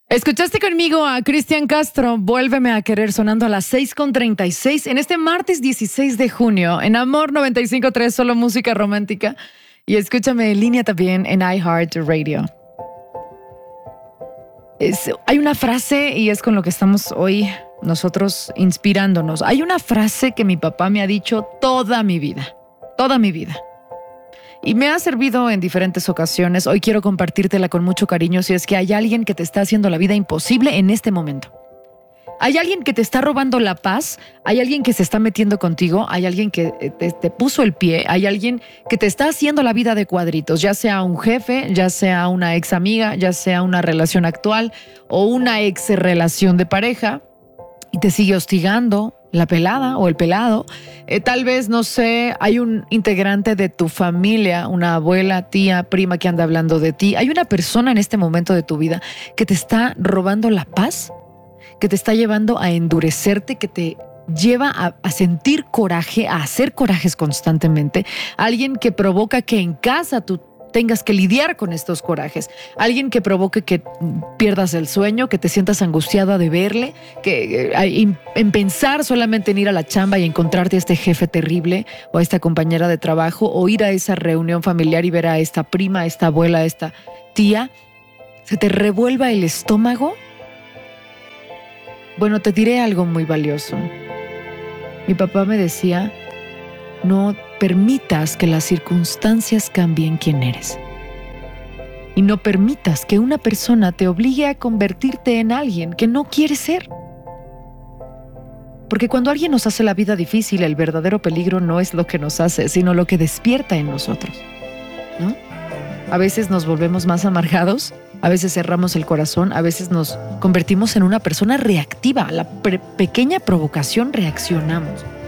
Escuchaste conmigo a Cristian Castro, Vuélveme a querer, sonando a las 6:36 en este martes 16 de junio en Amor 95.3, solo música romántica. Y escúchame en línea también en iHeartRadio. Hay una frase, y es con lo que estamos hoy nosotros inspirándonos. Hay una frase que mi papá me ha dicho toda mi vida. Y me ha servido en diferentes ocasiones. Hoy quiero compartírtela con mucho cariño si es que hay alguien que te está haciendo la vida imposible en este momento. Hay alguien que te está robando la paz, hay alguien que se está metiendo contigo, hay alguien que te puso el pie, hay alguien que te está haciendo la vida de cuadritos, ya sea un jefe, ya sea una ex amiga, ya sea una relación actual o una ex relación de pareja, y te sigue hostigando la pelada o el pelado. Tal vez, no sé, hay un integrante de tu familia, una abuela, tía, prima que anda hablando de ti. Hay una persona en este momento de tu vida que te está robando la paz, que te está llevando a endurecerte, que te lleva a sentir coraje, a hacer corajes constantemente. Alguien que provoca que en casa tú tengas que lidiar con estos corajes. Alguien que provoque que pierdas el sueño, que te sientas angustiado de verle, que en pensar solamente en ir a la chamba y encontrarte a este jefe terrible o a esta compañera de trabajo, o ir a esa reunión familiar y ver a esta prima, a esta abuela, a esta tía, se te revuelva el estómago. Bueno, te diré algo muy valioso. Mi papá me decía: no permitas que las circunstancias cambien quién eres. Y no permitas que una persona te obligue a convertirte en alguien que no quieres ser. Porque cuando alguien nos hace la vida difícil, el verdadero peligro no es lo que nos hace, sino lo que despierta en nosotros, ¿no? A veces nos volvemos más amargados, a veces cerramos el corazón, a veces nos convertimos en una persona reactiva. A la pequeña provocación reaccionamos.